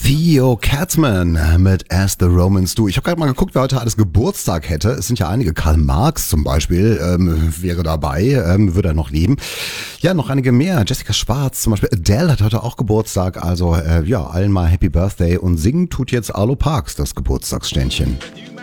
Theo Katzman mit As the Romans Do. Ich habe gerade mal geguckt, wer heute alles Geburtstag hätte. Es sind ja einige. Karl Marx zum Beispiel wäre dabei, würde er noch leben. Ja, noch einige mehr. Jessica Schwarz zum Beispiel. Adele hat heute auch Geburtstag. Also allen mal Happy Birthday. Und singen tut jetzt Arlo Parks das Geburtstagsständchen.